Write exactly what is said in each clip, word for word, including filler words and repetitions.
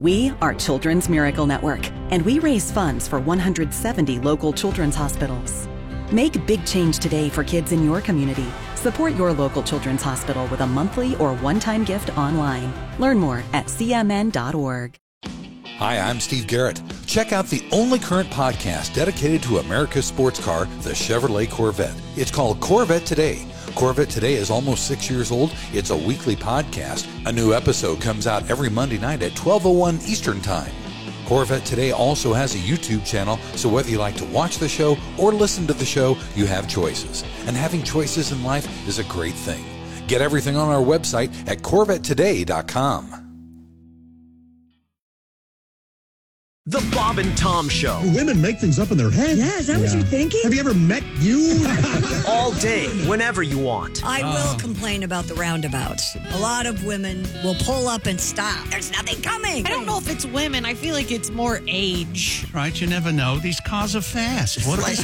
We are Children's Miracle Network, and we raise funds for one hundred seventy local children's hospitals. Make big change today for kids in your community. Support your local children's hospital with a monthly or one-time gift online. Learn more at c m n dot org. Hi, I'm Steve Garrett. Check out the only current podcast dedicated to America's sports car, the Chevrolet Corvette. It's called Corvette Today. Corvette Today is almost six years old. It's a weekly podcast. A new episode comes out every Monday night at twelve oh one Eastern Time. Corvette Today also has a YouTube channel, so whether you like to watch the show or listen to the show, you have choices. And having choices in life is a great thing. Get everything on our website at corvette today dot com. The Bob and Tom Show. Women make things up in their head. Yeah, is that yeah. what you're thinking? Have you ever met you? All day, whenever you want. I will complain about the roundabouts. A lot of women will pull up and stop. There's nothing coming. I don't know if it's women. I feel like it's more age. Right, you never know. These cars are fast. What they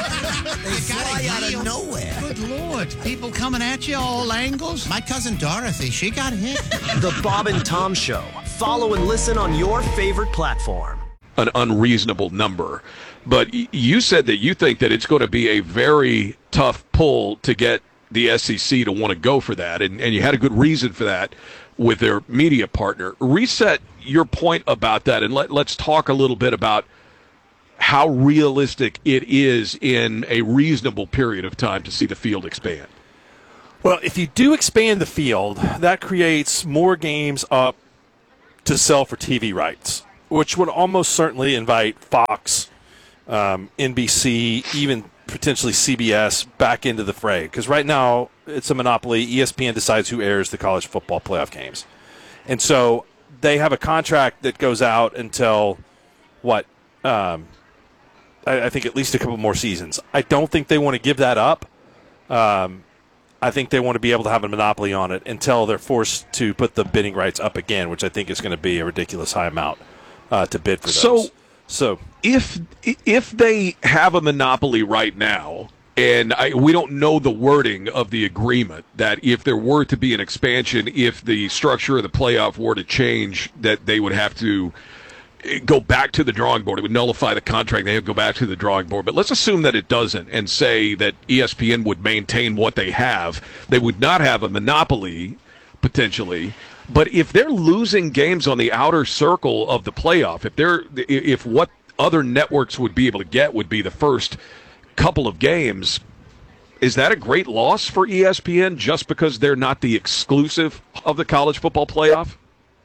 fly out of nowhere. Good Lord. People coming at you all angles. My cousin Dorothy, she got hit. The Bob and Tom Show. Follow and listen on your favorite platform. An unreasonable number. But you said that you think that it's going to be a very tough pull to get the S E C to want to go for that, and, and you had a good reason for that with their media partner. Reset your point about that, and let, let's talk a little bit about how realistic it is in a reasonable period of time to see the field expand. Well, if you do expand the field, that creates more games up to sell for T V rights, which would almost certainly invite Fox, um, N B C, even potentially C B S back into the fray. Because right now it's a monopoly. E S P N decides who airs the college football playoff games. And so they have a contract that goes out until, what, um, I, I think at least a couple more seasons. I don't think they want to give that up. Um, I think they want to be able to have a monopoly on it until they're forced to put the bidding rights up again, which I think is going to be a ridiculous high amount. Uh, to bid for those. So, so if if they have a monopoly right now, and I, we don't know the wording of the agreement, that if there were to be an expansion, if the structure of the playoff were to change, that they would have to go back to the drawing board. It would nullify the contract. They would go back to the drawing board. But let's assume that it doesn't and say that E S P N would maintain what they have. They would not have a monopoly, potentially. But if they're losing games on the outer circle of the playoff, if they're if what other networks would be able to get would be the first couple of games, is that a great loss for E S P N just because they're not the exclusive of the college football playoff?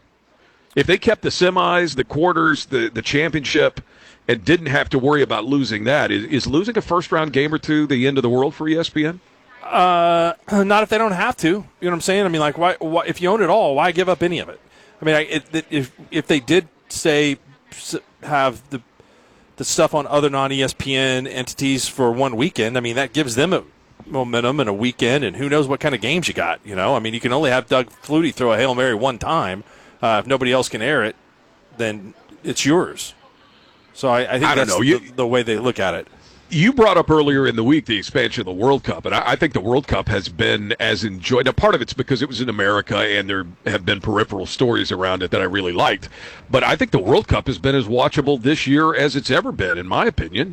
If they kept the semis, the quarters, the, the championship, and didn't have to worry about losing that, is, is losing a first-round game or two the end of the world for E S P N? Uh, not if they don't have to. You know what I'm saying? I mean, like, why, why if you own it all, why give up any of it? I mean, I, it, if if they did say have the the stuff on other non E S P N entities for one weekend, I mean, that gives them a momentum and a weekend, and who knows what kind of games you got. You know, I mean, you can only have Doug Flutie throw a Hail Mary one time. Uh, if nobody else can air it, then it's yours. So I, I think I don't that's know. You, the, the way they look at it. You brought up earlier in the week the expansion of the World Cup, and I, I think the World Cup has been as enjoyed. Now, part of it's because it was in America, and there have been peripheral stories around it that I really liked. But I think the World Cup has been as watchable this year as it's ever been, in my opinion.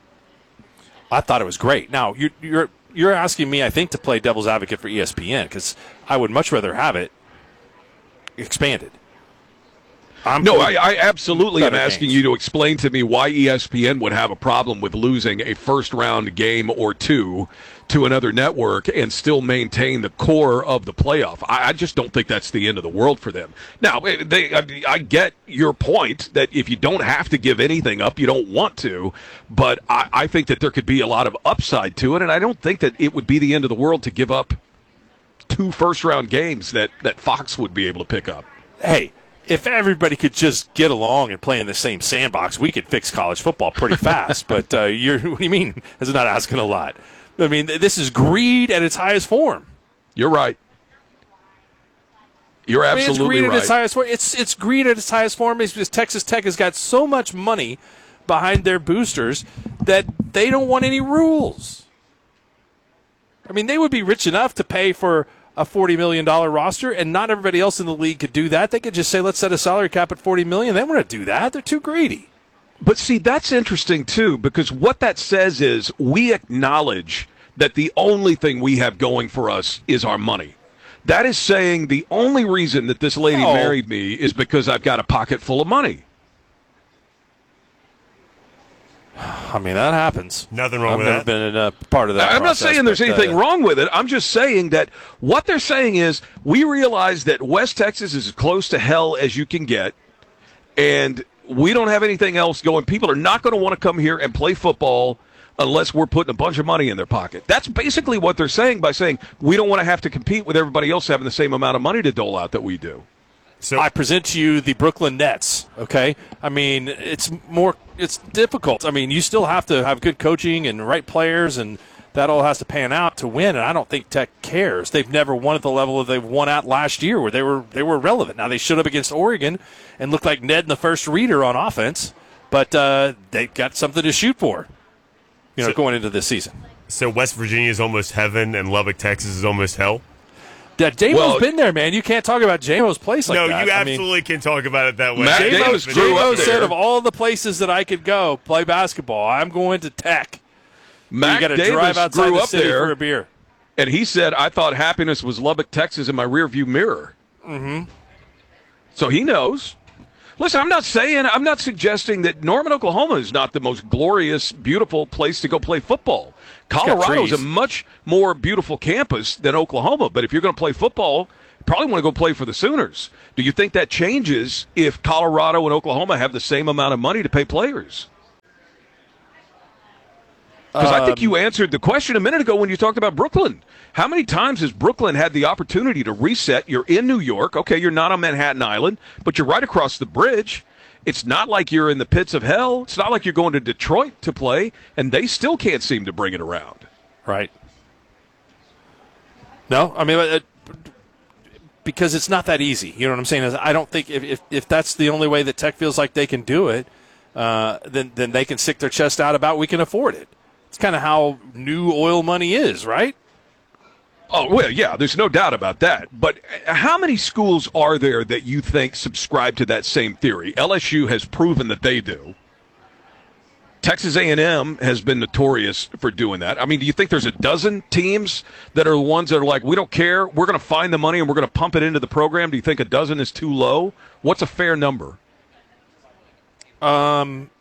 I thought it was great. Now, you, you're you're asking me, I think, to play devil's advocate for E S P N, because I would much rather have it expanded. I'm no, I, I absolutely am asking games. you to explain to me why E S P N would have a problem with losing a first-round game or two to another network and still maintain the core of the playoff. I, I just don't think that's the end of the world for them. Now, they, I, I get your point that if you don't have to give anything up, you don't want to, but I, I think that there could be a lot of upside to it, and I don't think that it would be the end of the world to give up two first-round games that, that Fox would be able to pick up. Hey, if everybody could just get along and play in the same sandbox, we could fix college football pretty fast. But uh, you're, what do you mean? That's not asking a lot. I mean, this is greed at its highest form. You're right. You're absolutely I mean, it's greed right. At its highest form. It's it's greed at its highest form because Texas Tech has got so much money behind their boosters that they don't want any rules. I mean, they would be rich enough to pay for a forty million dollars roster, and not everybody else in the league could do that. They could just say, let's set a salary cap at forty million dollars. They want to do that. They're too greedy. But see, that's interesting, too, because what that says is we acknowledge that the only thing we have going for us is our money. That is saying the only reason that this lady oh. married me is because I've got a pocket full of money. I mean, that happens. Nothing wrong I've with never that. been a part of that I'm process, not saying there's but, anything uh, wrong with it. I'm just saying that what they're saying is we realize that West Texas is as close to hell as you can get, and we don't have anything else going. People are not going to want to come here and play football unless we're putting a bunch of money in their pocket. That's basically what they're saying by saying we don't want to have to compete with everybody else having the same amount of money to dole out that we do. So I present to you the Brooklyn Nets, okay? I mean, it's more it's difficult. I mean, you still have to have good coaching and right players, and that all has to pan out to win, and I don't think Tech cares. They've never won at the level that they've won at last year where they were they were relevant. Now, they showed up against Oregon and looked like Ned in the first reader on offense, but uh, they've got something to shoot for, you know, so, going into this season. So West Virginia is almost heaven and Lubbock, Texas is almost hell? Yeah, J-Mo's well, been there, man. You can't talk about J-Mo's place like no, that. No, you I absolutely mean, can talk about it that way. Matt J-Mo, Davis grew J-Mo up there. said of all the places that I could go play basketball, I'm going to Tech. Matt you got to Davis drive outside grew the up city there, for a beer. And he said, I thought happiness was Lubbock, Texas in my rearview mirror. Mm-hmm. So he knows. Listen, I'm not saying, I'm not suggesting that Norman, Oklahoma is not the most glorious, beautiful place to go play football. Colorado is a much more beautiful campus than Oklahoma. But if you're going to play football, you probably want to go play for the Sooners. Do you think that changes if Colorado and Oklahoma have the same amount of money to pay players? Because um, I think you answered the question a minute ago when you talked about Brooklyn. How many times has Brooklyn had the opportunity to reset? You're in New York. Okay, you're not on Manhattan Island, but you're right across the bridge. It's not like you're in the pits of hell. It's not like you're going to Detroit to play, and they still can't seem to bring it around. Right. No, I mean, it, because it's not that easy. You know what I'm saying? I don't think if, if, if that's the only way that Tech feels like they can do it, uh, then, then they can stick their chest out about we can afford it. It's kind of how new oil money is, right? Oh, well, yeah, there's no doubt about that. But how many schools are there that you think subscribe to that same theory? L S U has proven that they do. Texas A and M has been notorious for doing that. I mean, do you think there's a dozen teams that are the ones that are like, we don't care, we're going to find the money and we're going to pump it into the program? Do you think a dozen is too low? What's a fair number? Um...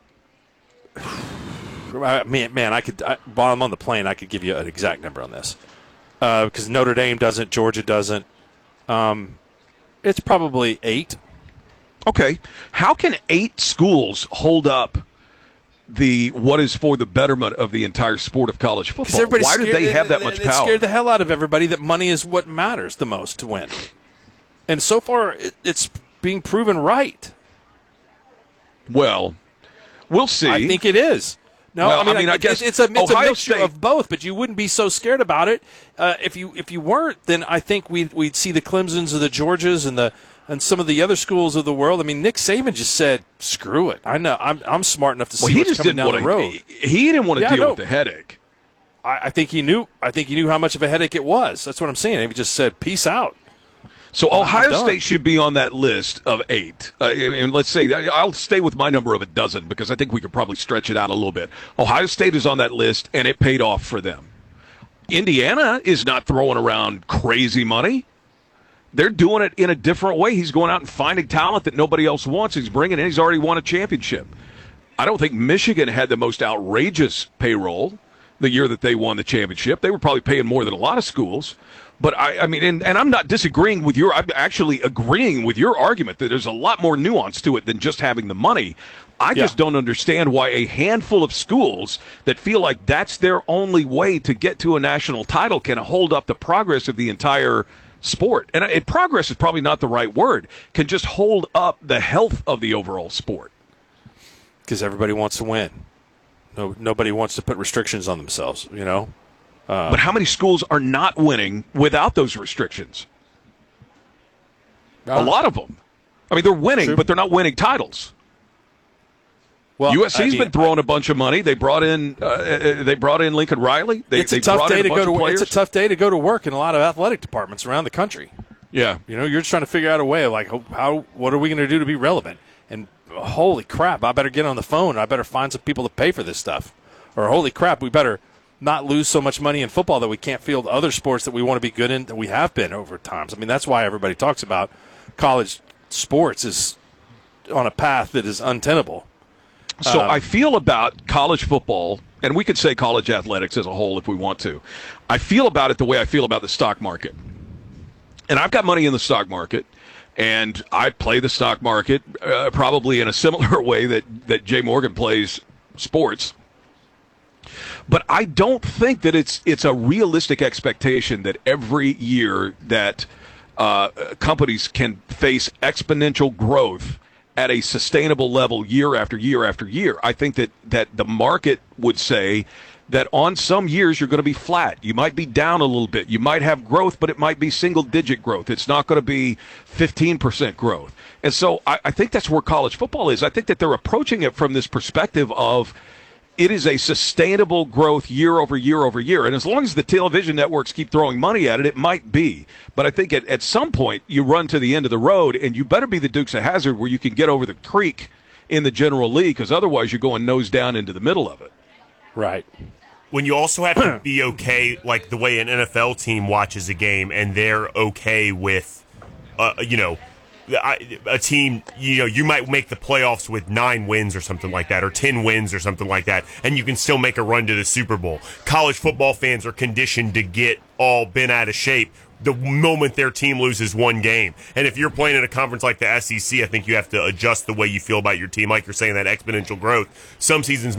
Man, man, I could. I, while I'm on the plane, I could give you an exact number on this because uh, Notre Dame doesn't, Georgia doesn't. Um, it's probably eight. Okay, how can eight schools hold up the what is for the betterment of the entire sport of college football? Why do they have that much it, power? It scared the hell out of everybody that money is what matters the most to win, and so far it, it's being proven right. Well, we'll see. I think it is. No, well, I mean, I, mean, I guess it's, it's a, it's a mixture State. of both, but you wouldn't be so scared about it uh, if you if you weren't. Then I think we'd we'd see the Clemsons or the Georgias and the and some of the other schools of the world. I mean, Nick Saban just said, "Screw it." I know I'm I'm smart enough to see well, what's coming down wanna, the road. He didn't want to yeah, deal no. with the headache. I, I think he knew. I think he knew how much of a headache it was. That's what I'm saying. He just said, "Peace out." So Ohio State should be on that list of eight. Uh, and let's say, I'll stay with my number of a dozen because I think we could probably stretch it out a little bit. Ohio State is on that list, and it paid off for them. Indiana is not throwing around crazy money. They're doing it in a different way. He's going out and finding talent that nobody else wants. He's bringing in. He's already won a championship. I don't think Michigan had the most outrageous payroll the year that they won the championship. They were probably paying more than a lot of schools. But, I, I mean, and, and I'm not disagreeing with your – I'm actually agreeing with your argument that there's a lot more nuance to it than just having the money. I yeah. just don't understand why a handful of schools that feel like that's their only way to get to a national title can hold up the progress of the entire sport. And, and progress is probably not the right word. Can just hold up the health of the overall sport. Because everybody wants to win. No, nobody wants to put restrictions on themselves, you know? Uh, but how many schools are not winning without those restrictions? Uh, a lot of them. I mean, they're winning, true. but they're not winning titles. Well, U S C's I mean, been throwing a bunch of money. They brought in uh, they brought in Lincoln Riley. They, it's a they tough brought day in a to bunch go of to work. players. It's a tough day to go to work in a lot of athletic departments around the country. Yeah, you know, you're just trying to figure out a way of like how, how what are we going to do to be relevant? And holy crap, I better get on the phone. I better find some people to pay for this stuff. Or holy crap, we better not lose so much money in football that we can't field other sports that we want to be good in that we have been over times. I mean, that's why everybody talks about college sports is on a path that is untenable. So um, I feel about college football, and we could say college athletics as a whole if we want to. I feel about it the way I feel about the stock market. And I've got money in the stock market, and I play the stock market uh, probably in a similar way that, that Jay Morgan plays sports. But I don't think that it's it's a realistic expectation that every year that uh, companies can face exponential growth at a sustainable level year after year after year. I think that, that the market would say that on some years you're going to be flat. You might be down a little bit. You might have growth, but it might be single-digit growth. It's not going to be fifteen percent growth. And so I, I think that's where college football is. I think that they're approaching it from this perspective of it is a sustainable growth year over year over year. And as long as the television networks keep throwing money at it, it might be. But I think at, at some point you run to the end of the road, and you better be the Dukes of Hazzard where you can get over the creek in the General League, because otherwise you're going nose down into the middle of it. Right. When you also have to be okay, like the way an N F L team watches a game, and they're okay with, uh, you know, a team, you know, you might make the playoffs with nine wins or something like that, or ten wins or something like that, and you can still make a run to the Super Bowl. College football fans are conditioned to get all bent out of shape the moment their team loses one game. And if you're playing in a conference like the S E C, I think you have to adjust the way you feel about your team. Like you're saying, that exponential growth. Some seasons